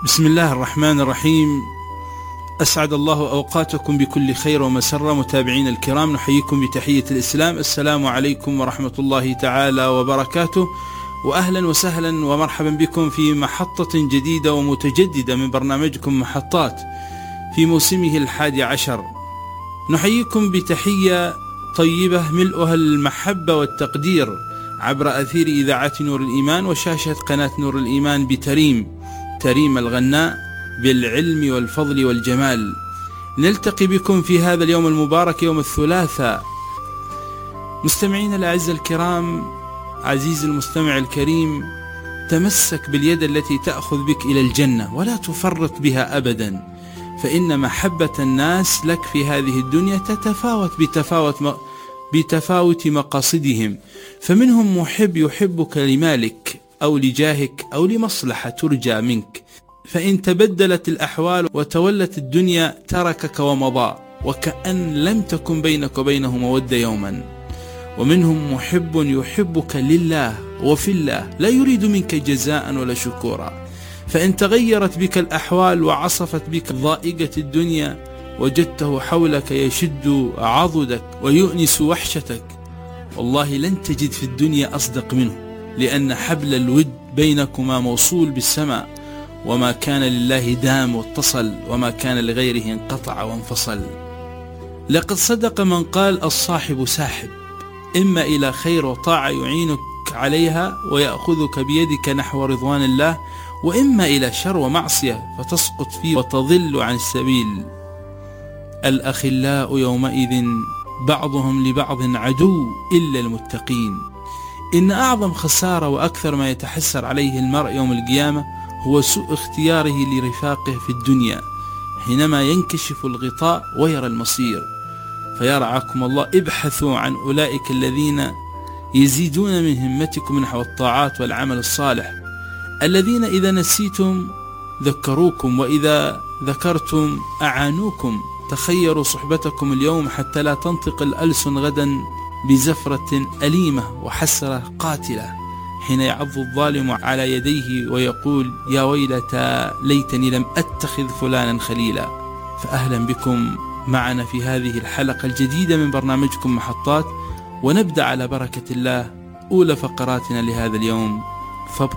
بسم الله الرحمن الرحيم. أسعد الله أوقاتكم بكل خير ومسرة. متابعين الكرام، نحييكم بتحية الإسلام. السلام عليكم ورحمة الله تعالى وبركاته، وأهلا وسهلا ومرحبا بكم في محطة جديدة ومتجددة من برنامجكم محطات في موسمه 11. نحييكم بتحية طيبة ملؤها المحبة والتقدير عبر أثير إذاعة نور الإيمان وشاشة قناة نور الإيمان تريم الغناء بالعلم والفضل والجمال. نلتقي بكم في هذا اليوم المبارك، يوم الثلاثاء. مستمعين الأعزاء الكرام، عزيزي المستمع الكريم، تمسك باليد التي تأخذ بك إلى الجنة ولا تفرط بها أبدا، فإن محبة الناس لك في هذه الدنيا تتفاوت بتفاوت مقاصدهم، فمنهم محب يحبك لمالك أو لجاهك أو لمصلحة ترجى منك، فإن تبدلت الأحوال وتولت الدنيا تركك ومضى وكأن لم تكن بينك وبينه مودة يوما. ومنهم محب يحبك لله وفي الله، لا يريد منك جزاء ولا شكورا، فإن تغيرت بك الأحوال وعصفت بك ضائقة الدنيا وجدته حولك يشد عضدك ويؤنس وحشتك، والله لن تجد في الدنيا أصدق منه، لأن حبل الود بينكما موصول بالسماء، وما كان لله دام واتصل، وما كان لغيره انقطع وانفصل. لقد صدق من قال: الصاحب ساحب، إما إلى خير وطاعة يعينك عليها ويأخذك بيدك نحو رضوان الله، وإما إلى شر ومعصية فتسقط فيه وتضل عن السبيل. الأخلاء يومئذ بعضهم لبعض عدو إلا المتقين. إن أعظم خسارة وأكثر ما يتحسر عليه المرء يوم القيامة هو سوء اختياره لرفاقه في الدنيا، حينما ينكشف الغطاء ويرى المصير. فيرعاكم الله، ابحثوا عن أولئك الذين يزيدون من همتكم نحو الطاعات والعمل الصالح، الذين إذا نسيتم ذكروكم، وإذا ذكرتم أعانوكم. تخيروا صحبتكم اليوم حتى لا تنطق الألسن غدا بزفرة أليمة وحسرة قاتلة، حين يعض الظالم على يديه ويقول: يا ويلتى ليتني لم أتخذ فلانا خليلا. فأهلا بكم معنا في هذه الحلقة الجديدة من برنامجكم محطات، ونبدأ على بركة الله أولى فقراتنا لهذا اليوم.